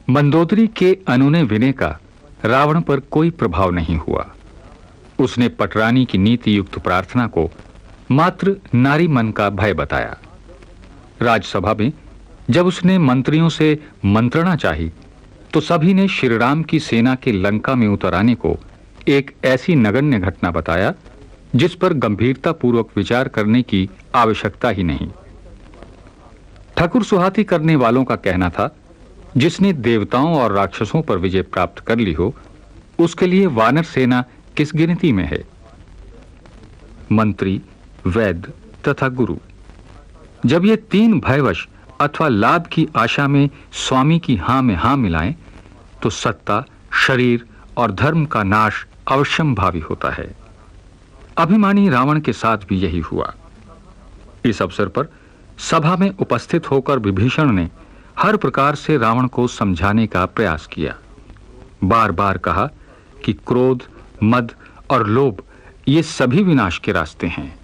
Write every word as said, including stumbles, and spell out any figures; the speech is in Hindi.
मंदोदरी के अनुनय विनय का रावण पर कोई प्रभाव नहीं हुआ। उसने पटरानी की नीति युक्त प्रार्थना को मात्र नारी मन का भय बताया। राज्यसभा में जब उसने मंत्रियों से मंत्रणा चाही तो सभी ने श्रीराम की सेना के लंका में उतर आने को एक ऐसी नगण्य घटना बताया जिस पर गंभीरता पूर्वक विचार करने की आवश्यकता ही नहीं। ठकुर सुहाती करने वालों का कहना था, जिसने देवताओं और राक्षसों पर विजय प्राप्त कर ली हो उसके लिए वानर सेना किस गिनती में है। मंत्री, वैद्य तथा गुरु जब ये तीन भयवश अथवा लाभ की आशा में स्वामी की हां में हां मिलाएं तो सत्ता, शरीर और धर्म का नाश अवश्यंभावी होता है। अभिमानी रावण के साथ भी यही हुआ। इस अवसर पर सभा में उपस्थित होकर विभीषण ने हर प्रकार से रावण को समझाने का प्रयास किया। बार बार कहा कि क्रोध, मद और लोभ ये सभी विनाश के रास्ते हैं।